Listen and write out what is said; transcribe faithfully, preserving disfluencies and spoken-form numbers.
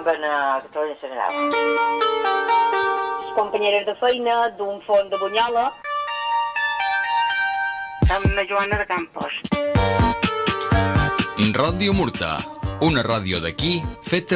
troben a Catalunya Sagrada. Companyeres de feina d'un forn de Bunyola. Amb la Joana de Campos. Ràdio Murta, una ràdio d'aquí feta